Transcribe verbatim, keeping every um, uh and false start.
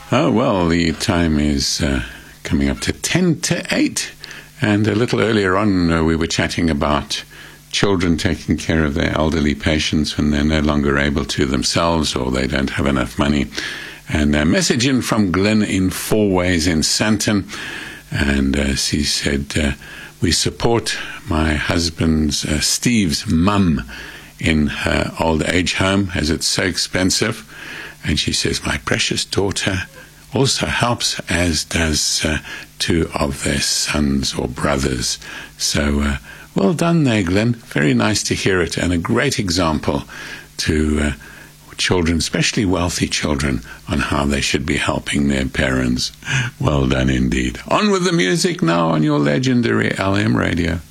Oh, well, the time is uh, coming up to ten to eight. And a little earlier on, uh, we were chatting about children taking care of their elderly patients when they're no longer able to themselves or they don't have enough money. And a message in from Glenn in Four Ways in Sandton. And uh, she said, uh, we support my husband's, uh, Steve's mum in her old age home as it's so expensive. And she says, my precious daughter also helps, as does uh, two of their sons or brothers. So uh, well done there, Glenn. Very nice to hear it, and a great example to uh, children, especially wealthy children, on how they should be helping their parents. Well done indeed. On with the music now on your legendary L M radio.